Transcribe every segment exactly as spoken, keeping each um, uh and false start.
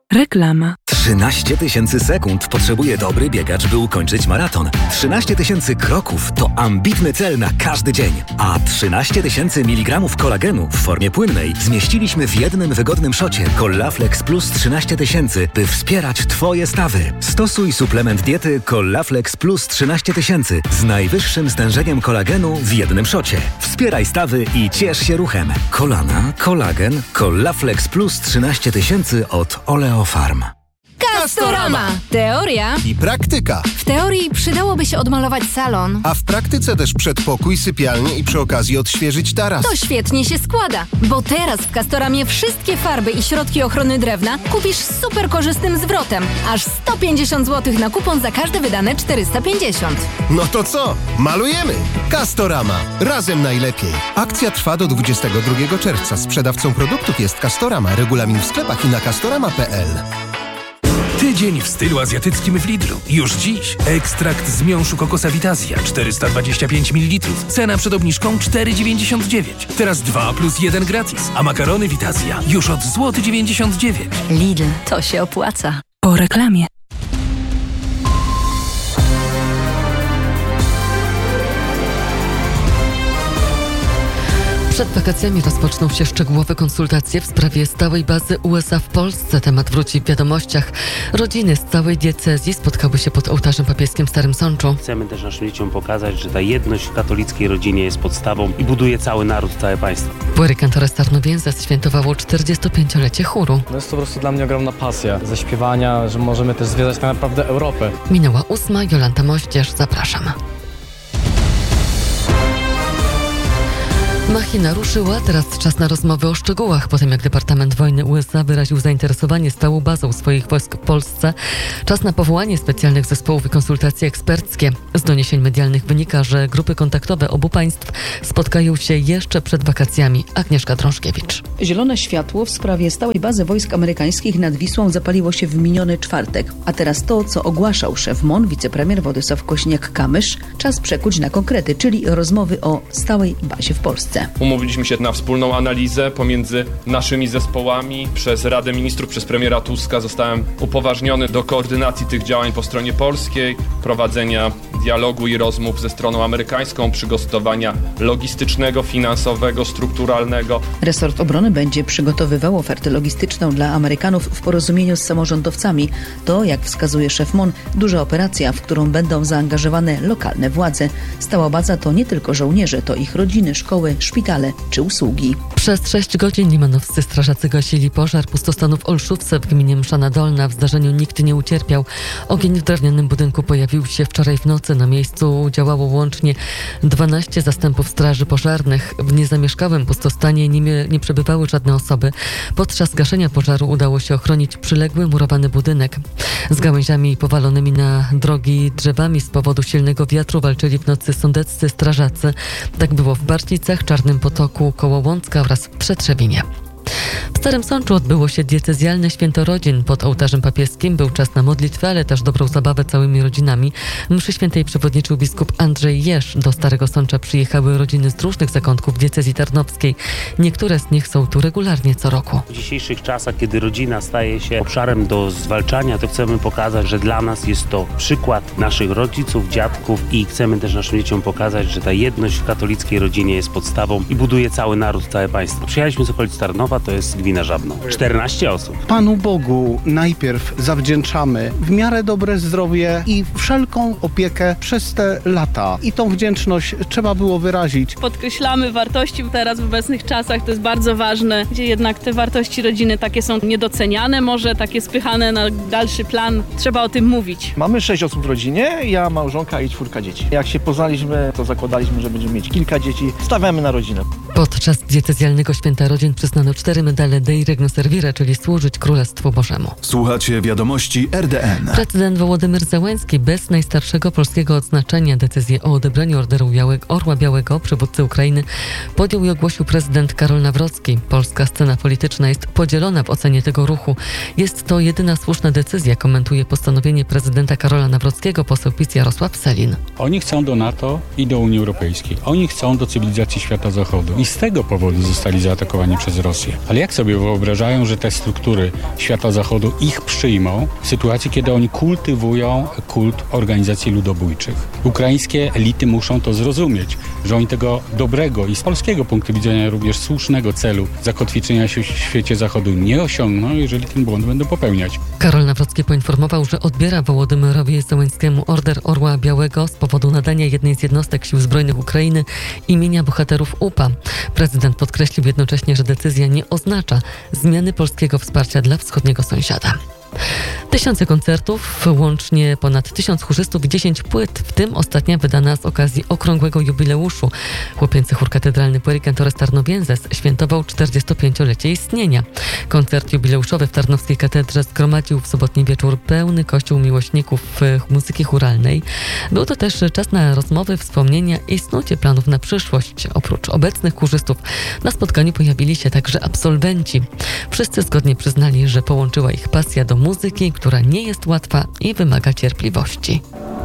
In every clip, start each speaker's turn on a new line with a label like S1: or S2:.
S1: Reklama.
S2: trzynaście tysięcy sekund potrzebuje dobry biegacz, by ukończyć maraton. trzynaście tysięcy kroków to ambitny cel na każdy dzień. A trzynaście tysięcy miligramów kolagenu w formie płynnej zmieściliśmy w jednym wygodnym szocie Collaflex Plus trzynaście tysięcy, by wspierać Twoje stawy. Stosuj suplement diety Collaflex Plus trzynaście tysięcy z najwyższym stężeniem kolagenu w jednym szocie. Wspieraj stawy i ciesz się ruchem. Kolana, kolagen, Collaflex Plus trzynaście tysięcy od Oleo Farm.
S3: Castorama! Teoria
S4: i praktyka.
S3: W teorii przydałoby się odmalować salon.
S4: A w praktyce też przedpokój, sypialnię i przy okazji odświeżyć taras.
S3: To świetnie się składa, bo teraz w Castoramie wszystkie farby i środki ochrony drewna kupisz z super korzystnym zwrotem. Aż sto pięćdziesiąt złotych na kupon za każde wydane czterysta pięćdziesiąt.
S4: No to co? Malujemy! Castorama. Razem najlepiej. Akcja trwa do dwudziestego drugiego czerwca. Sprzedawcą produktów jest Castorama. Regulamin w sklepach i na castorama kropka p l.
S5: Tydzień w stylu azjatyckim w Lidlu. Już dziś ekstrakt z miąższu kokosa Vitazja czterysta dwadzieścia pięć mililitrów. Cena przed obniżką cztery dziewięćdziesiąt dziewięć. Teraz dwa plus jeden gratis. A makarony Vitazja już od złoty dziewięćdziesiąt dziewięć.
S3: Lidl, to się opłaca.
S1: Po reklamie.
S6: Przed wakacjami rozpoczną się szczegółowe konsultacje w sprawie stałej bazy U S A w Polsce. Temat wróci w wiadomościach. Rodziny z całej diecezji spotkały się pod ołtarzem papieskim w Starym Sączu.
S7: Chcemy też naszym dzieciom pokazać, że ta jedność w katolickiej rodzinie jest podstawą i buduje cały naród, całe państwo.
S6: Błery Kantores Tarnowięza świętowało czterdziestopięciolecie chóru.
S8: No jest to po prostu dla mnie ogromna pasja ze śpiewania, że możemy też zwiedzać tak naprawdę Europę.
S6: Minęła ósma, Jolanta Moździerz, zapraszam. Machina ruszyła, teraz czas na rozmowy o szczegółach. Po tym jak Departament Wojny U S A wyraził zainteresowanie stałą bazą swoich wojsk w Polsce, czas na powołanie specjalnych zespołów i konsultacje eksperckie. Z doniesień medialnych wynika, że grupy kontaktowe obu państw spotkają się jeszcze przed wakacjami. Agnieszka Drążkiewicz.
S9: Zielone światło w sprawie stałej bazy wojsk amerykańskich nad Wisłą zapaliło się w miniony czwartek. A teraz to, co ogłaszał szef M O N, wicepremier Władysław Kośniak-Kamysz, czas przekuć na konkrety, czyli rozmowy o stałej bazie w Polsce.
S10: Umówiliśmy się na wspólną analizę pomiędzy naszymi zespołami. Przez Radę Ministrów, przez premiera Tuska zostałem upoważniony do koordynacji tych działań po stronie polskiej, prowadzenia dialogu i rozmów ze stroną amerykańską, przygotowania logistycznego, finansowego, strukturalnego.
S9: Resort Obrony będzie przygotowywał ofertę logistyczną dla Amerykanów w porozumieniu z samorządowcami. To, jak wskazuje szef M O N, duża operacja, w którą będą zaangażowane lokalne władze. Stała baza to nie tylko żołnierze, to ich rodziny, szkoły, szpitale czy usługi.
S6: Przez sześć godzin limanowscy strażacy gasili pożar pustostanu w Olszówce w gminie Mszana Dolna. W zdarzeniu nikt nie ucierpiał. Ogień w drewnianym budynku pojawił się wczoraj w nocy. Na miejscu działało łącznie dwanaście zastępów straży pożarnych. W niezamieszkałym pustostanie nie, nie przebywały żadne osoby. Podczas gaszenia pożaru udało się ochronić przyległy murowany budynek. Z gałęziami powalonymi na drogi drzewami z powodu silnego wiatru walczyli w nocy sądeccy strażacy. Tak było w Barcicach, Czarnym Potoku, koło Łącka oraz w Przetrzebinie. W Starym Sączu odbyło się diecezjalne święto rodzin. Pod ołtarzem papieskim był czas na modlitwę, ale też dobrą zabawę całymi rodzinami. Mszy świętej przewodniczył biskup Andrzej Jeż. Do Starego Sącza przyjechały rodziny z różnych zakątków diecezji tarnowskiej. Niektóre z nich są tu regularnie co roku.
S7: W dzisiejszych czasach, kiedy rodzina staje się obszarem do zwalczania, to chcemy pokazać, że dla nas jest to przykład naszych rodziców, dziadków i chcemy też naszym dzieciom pokazać, że ta jedność w katolickiej rodzinie jest podstawą i buduje cały naród, całe państwo. Przyjechaliśmy z okolic Tarnowa, to jest gmina Żabno. czternaście osób.
S11: Panu Bogu najpierw zawdzięczamy w miarę dobre zdrowie i wszelką opiekę przez te lata. I tą wdzięczność trzeba było wyrazić.
S12: Podkreślamy wartości teraz w obecnych czasach, to jest bardzo ważne, gdzie jednak te wartości rodziny takie są niedoceniane, może takie spychane na dalszy plan. Trzeba o tym mówić.
S13: Mamy sześć osób w rodzinie, ja, małżonka i czwórka dzieci. Jak się poznaliśmy, to zakładaliśmy, że będziemy mieć kilka dzieci. Stawiamy na rodzinę.
S6: Podczas diecezjalnego święta rodzin przyznano cztery medale Dei Regno Servire, czyli służyć Królestwu Bożemu.
S14: Słuchacie wiadomości R D N.
S6: Prezydent Wołodymyr Zełenski bez najstarszego polskiego odznaczenia decyzję o odebraniu Orderu Białego, Orła Białego przywódcy Ukrainy podjął i ogłosił prezydent Karol Nawrocki. Polska scena polityczna jest podzielona w ocenie tego ruchu. Jest to jedyna słuszna decyzja, komentuje postanowienie prezydenta Karola Nawrockiego poseł PiS Jarosław Sellin.
S15: Oni chcą do NATO i do Unii Europejskiej. Oni chcą do cywilizacji świata zachodu. I z tego powodu zostali zaatakowani przez Rosję. Ale jak sobie sobie wyobrażają, że te struktury świata zachodu ich przyjmą w sytuacji, kiedy oni kultywują kult organizacji ludobójczych. Ukraińskie elity muszą to zrozumieć, że oni tego dobrego i z polskiego punktu widzenia również słusznego celu zakotwiczenia się w świecie zachodu nie osiągną, jeżeli ten błąd będą popełniać.
S6: Karol Nawrocki poinformował, że odbiera Wołodymyrowi Zełenskiemu Order Orła Białego z powodu nadania jednej z jednostek Sił Zbrojnych Ukrainy imienia bohaterów U P A. Prezydent podkreślił jednocześnie, że decyzja nie oznacza zmiany polskiego wsparcia dla wschodniego sąsiada. Tysiące koncertów, łącznie ponad tysiąc chórzystów i dziesięć płyt, w tym ostatnia wydana z okazji okrągłego jubileuszu. Chłopięcy chór katedralny Pueri Cantores Tarnowienses świętował czterdziestopięciolecie istnienia. Koncert jubileuszowy w Tarnowskiej Katedrze zgromadził w sobotni wieczór pełny kościół miłośników muzyki chóralnej. Był to też czas na rozmowy, wspomnienia i snucie planów na przyszłość. Oprócz obecnych chórzystów na spotkaniu pojawili się także absolwenci. Wszyscy zgodnie przyznali, że połączyła ich pasja do muzyki, która nie jest łatwa i wymaga cierpliwości.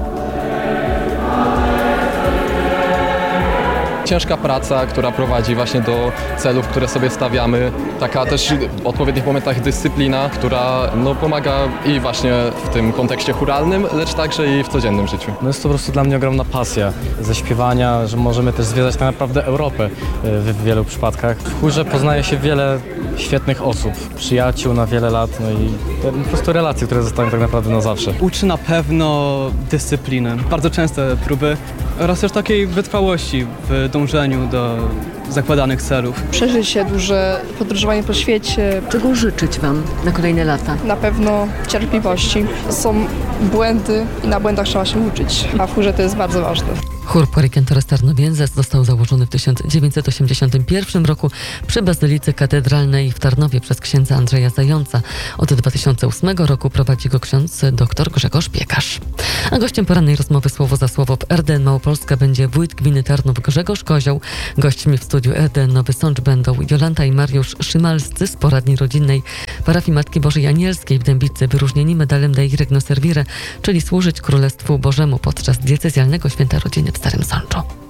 S1: Ciężka praca, która prowadzi właśnie do celów, które sobie stawiamy. Taka też w odpowiednich momentach dyscyplina, która no, pomaga i właśnie w tym kontekście chóralnym, lecz także i w codziennym życiu.
S8: No jest to po prostu dla mnie ogromna pasja ze śpiewania, że możemy też zwiedzać tak naprawdę Europę w, w wielu przypadkach. W chórze poznaje się wiele świetnych osób, przyjaciół na wiele lat, no i te, po prostu relacje, które zostają tak naprawdę na zawsze.
S16: Uczy na pewno dyscypliny, bardzo częste próby oraz też takiej wytrwałości w dążeniu do zakładanych celów.
S17: Przeżycie duże, podróżowanie po świecie.
S6: Czego życzyć Wam na kolejne lata?
S17: Na pewno cierpliwości. Są błędy i na błędach trzeba się uczyć, a w chórze to jest bardzo ważne.
S6: Chór Pueri Cantores Tarnowienses został założony w tysiąc dziewięćset osiemdziesiątym pierwszym roku przy Bazylice Katedralnej w Tarnowie przez księdza Andrzeja Zająca. Od dwa tysiące ósmego roku prowadzi go ksiądz dr Grzegorz Piekarz. A gościem porannej rozmowy słowo za słowo w R D N Małopolska będzie wójt gminy Tarnów Grzegorz Kozioł. Gośćmi w studiu R D N Nowy Sącz będą Jolanta i Mariusz Szymalscy z poradni rodzinnej parafii Matki Bożej Anielskiej w Dębicy, wyróżnieni medalem Dei Regno Servire, czyli służyć Królestwu Bożemu podczas diecezjalnego święta rodziny w Starym Sączu.